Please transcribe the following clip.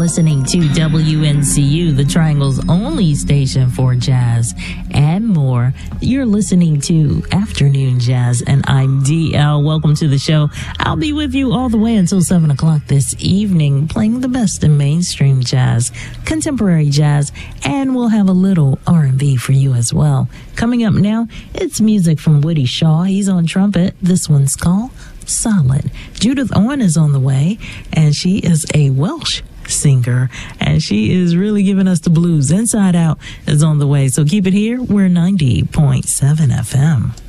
listening to WNCU, the Triangle's only station for jazz and more. You're listening to Afternoon Jazz, and I'm DL. Welcome to the show. I'll be with you all the way until 7 o'clock this evening, playing the best in mainstream jazz, contemporary jazz, and we'll have a little R&B for you as well. Coming up now, it's music from Woody Shaw. He's on trumpet. This one's called Solid. Judith Owen is on the way, and she is a Welsh singer, and she is really giving us the blues. Inside Out is on the way, so keep it here. We're 90.7 FM.